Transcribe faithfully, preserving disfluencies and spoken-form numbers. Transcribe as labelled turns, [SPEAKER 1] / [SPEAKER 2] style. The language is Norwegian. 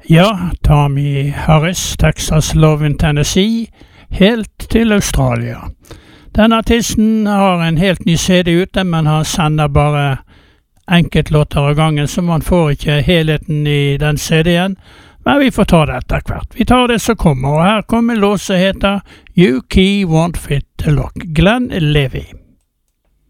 [SPEAKER 1] Ja, Tommy Harris, Texas Love in Tennessee, helt til Australia. Denne artisten har en helt ny C D ute, men han sender bare enkeltlåter av gangen, så man får ikke helheten i den C D-en. Men vi får ta det etter hvert. Vi tar det som kommer, og her kommer en låt som heter You Key Won't Fit the Lock, Glenn Levy.